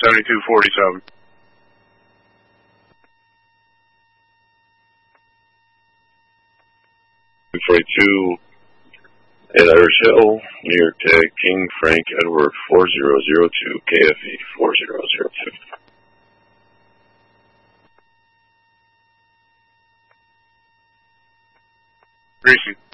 7247. 42 at Irish Hill, New York Tag, King Frank Edward 4002, KFE 4002. Greasy.